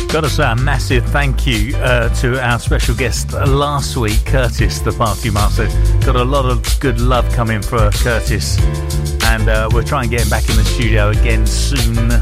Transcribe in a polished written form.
Got to say a massive thank you to our special guest last week, Curtis, the Party Master. Got a lot of good love coming for Curtis, and we'll try and get him back in the studio again soon.